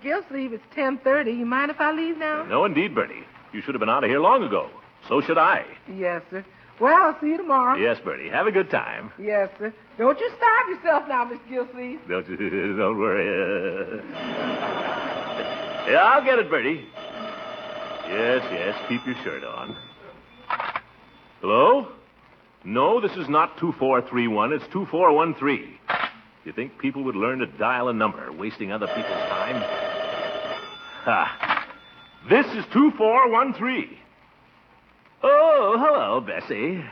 Gilsleeve, it's 10:30. You mind if I leave now? No, indeed, Bertie. You should have been out of here long ago. So should I. Yes, sir. Well, I'll see you tomorrow. Yes, Bertie. Have a good time. Yes, sir. Don't you starve yourself now, Miss Gilsleeve. Don't worry. Yeah, I'll get it, Bertie. Yes. Keep your shirt on. Hello? No, this is not 2431. It's 2413. You think people would learn to dial a number, wasting other people's time? Ha. This is 2413. Oh, hello, Bessie.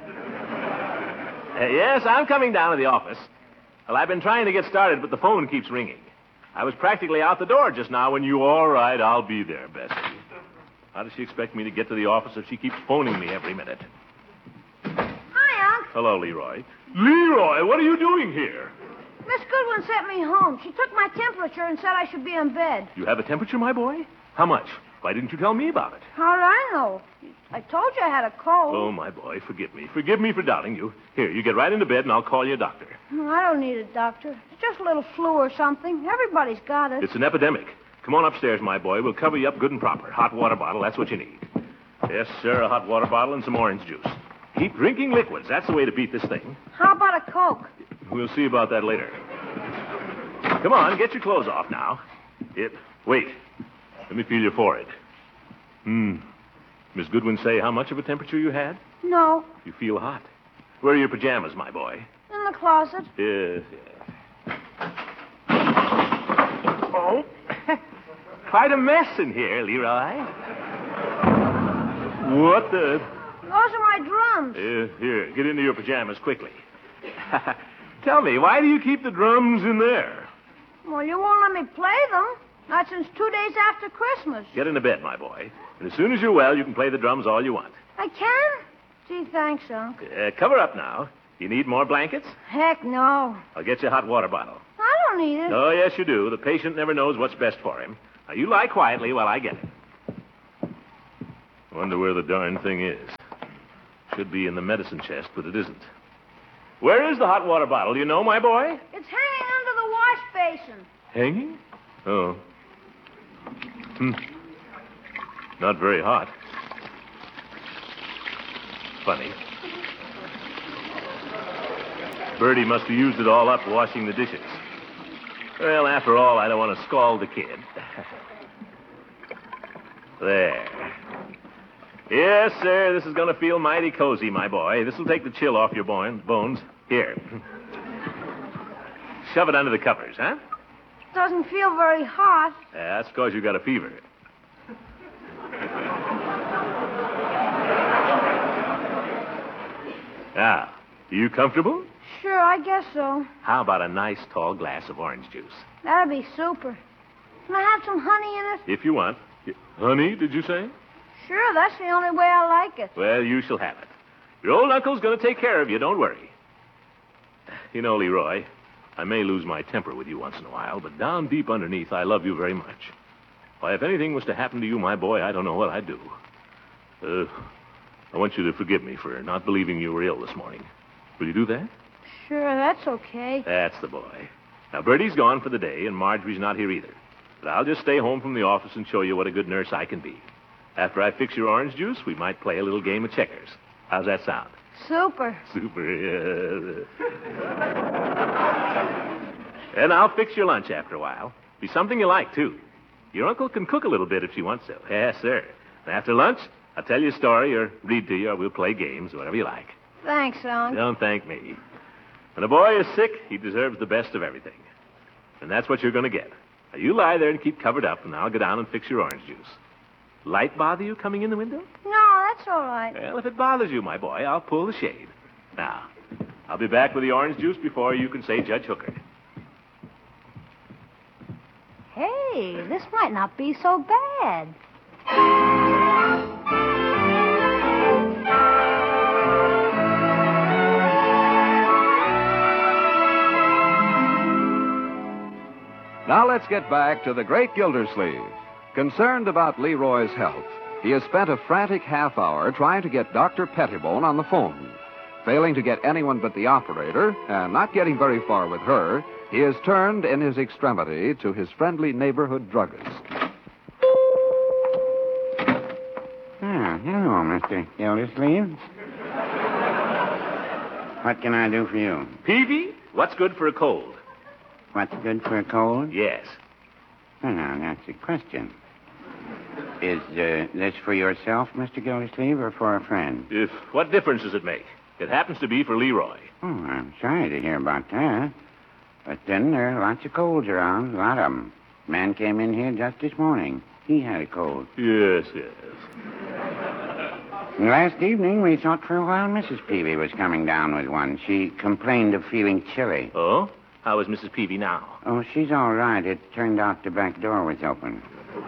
Yes, I'm coming down to the office. Well, I've been trying to get started, but the phone keeps ringing. I was practically out the door just now when you... All right, I'll be there, Bessie. How does she expect me to get to the office if she keeps phoning me every minute? Hi, Unc. Hello, Leroy. Leroy, what are you doing here? Miss Goodwin sent me home. She took my temperature and said I should be in bed. You have a temperature, my boy? How much? Why didn't you tell me about it? How did I know? I told you I had a cold. Oh, my boy, forgive me. Forgive me for doubting you. Here, you get right into bed and I'll call you a doctor. I don't need a doctor. It's just a little flu or something. Everybody's got it. It's an epidemic. Come on upstairs, my boy. We'll cover you up good and proper. Hot water bottle, that's what you need. Yes, sir, a hot water bottle and some orange juice. Keep drinking liquids. That's the way to beat this thing. How about a Coke? We'll see about that later. Come on, get your clothes off now. Wait. Let me feel your forehead. Miss Goodwin say how much of a temperature you had? No. You feel hot. Where are your pajamas, my boy? In the closet. Yes. Oh. Quite a mess in here, Leroy. What the... Those are my drums. Here, get into your pajamas quickly. Tell me, why do you keep the drums in there? Well, you won't let me play them. Not since 2 days after Christmas. Get into bed, my boy. And as soon as you're well, you can play the drums all you want. I can? Gee, thanks, Unc. Cover up now. You need more blankets? Heck, no. I'll get you a hot water bottle. I don't need it. Oh, yes, you do. The patient never knows what's best for him. Now, you lie quietly while I get it. Wonder where the darn thing is. Should be in the medicine chest, but it isn't. Where is the hot water bottle? Do you know, my boy? It's hanging under the wash basin. Hanging? Oh. Not very hot. Funny. Bertie must have used it all up washing the dishes. Well, after all, I don't want to scald the kid. There. Yes, sir, this is going to feel mighty cozy, my boy. This will take the chill off your bones. Here. Shove it under the covers, huh? Doesn't feel very hot. That's because you got a fever. Now, are you comfortable? Sure, I guess so. How about a nice tall glass of orange juice? That'd be super. Can I have some honey in it? If you want. Honey, did you say? Sure, that's the only way I like it. Well, you shall have it. Your old uncle's going to take care of you, don't worry. You know, Leroy, I may lose my temper with you once in a while, but down deep underneath, I love you very much. Why, if anything was to happen to you, my boy, I don't know what I'd do. I want you to forgive me for not believing you were ill this morning. Will you do that? Sure, that's okay. That's the boy. Now, Bertie's gone for the day, and Marjorie's not here either. But I'll just stay home from the office and show you what a good nurse I can be. After I fix your orange juice, we might play a little game of checkers. How's that sound? Super. Super. And I'll fix your lunch after a while. Be something you like, too. Your uncle can cook a little bit if she wants to. Yes, sir. And after lunch, I'll tell you a story or read to you, or we'll play games, whatever you like. Thanks, Unc. Don't thank me. When a boy is sick, he deserves the best of everything. And that's what you're going to get. Now, you lie there and keep covered up, and I'll go down and fix your orange juice. Light bother you coming in the window? No, that's all right. Well, if it bothers you, my boy, I'll pull the shade. Now, I'll be back with the orange juice before you can say Judge Hooker. Hey, this might not be so bad. Now let's get back to the great Gildersleeve. Concerned about Leroy's health, he has spent a frantic half hour trying to get Dr. Pettibone on the phone. Failing to get anyone but the operator, and not getting very far with her, he is turned in his extremity to his friendly neighborhood druggist. Hello, Mr. Gildersleeve. What can I do for you? Peavy, what's good for a cold? What's good for a cold? Yes. Well, now, that's a question. Is this for yourself, Mr. Gildersleeve, or for a friend? What difference does it make? It happens to be for Leroy. Oh, I'm sorry to hear about that. But then there are lots of colds around, a lot of them. Man came in here just this morning. He had a cold. Yes. Last evening, we thought for a while Mrs. Peavy was coming down with one. She complained of feeling chilly. Oh? How is Mrs. Peavy now? Oh, she's all right. It turned out the back door was open.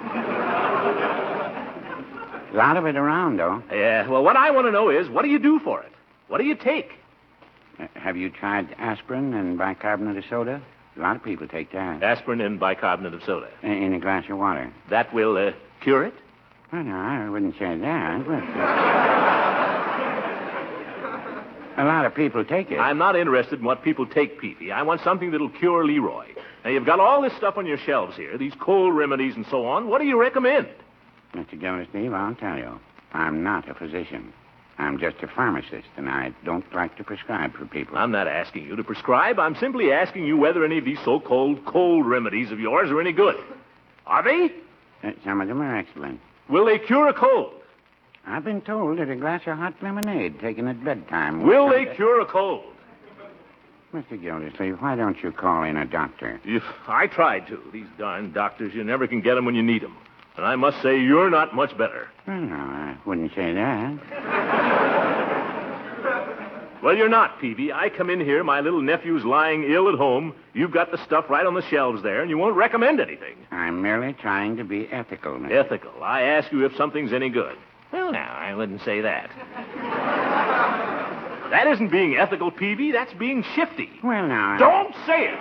A lot of it around, though. Yeah, well, what I want to know is, what do you do for it? What do you take? Have you tried aspirin and bicarbonate of soda? A lot of people take that. Aspirin and bicarbonate of soda. In a glass of water. That will cure it? Well, no, I wouldn't say that, but... a lot of people take it. I'm not interested in what people take, Peavy. I want something that'll cure Leroy. Now, you've got all this stuff on your shelves here, these cold remedies and so on. What do you recommend? Mr. Gildersleeve, I'll tell you. I'm not a physician. I'm just a pharmacist, and I don't like to prescribe for people. I'm not asking you to prescribe. I'm simply asking you whether any of these so-called cold remedies of yours are any good. Are they? Some of them are excellent. Will they cure a cold? I've been told that a glass of hot lemonade taken at bedtime... Will they cure a cold? Mr. Gildersleeve, why don't you call in a doctor? If I tried to. These darn doctors, you never can get them when you need them. And I must say, you're not much better. Well, no, I wouldn't say that. Well, you're not, Peavy. I come in here, my little nephew's lying ill at home. You've got the stuff right on the shelves there, and you won't recommend anything. I'm merely trying to be ethical, Mr. Ethical. I ask you if something's any good. Well, now, I wouldn't say that. That isn't being ethical, Peavy. That's being shifty. Well, now... Don't say it!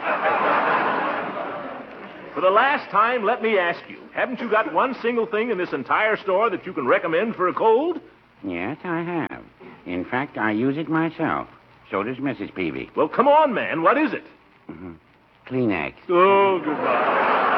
For the last time, let me ask you, haven't you got one single thing in this entire store that you can recommend for a cold? Yes, I have. In fact, I use it myself. So does Mrs. Peavy. Well, come on, man. What is it? Kleenex. Oh, goodbye.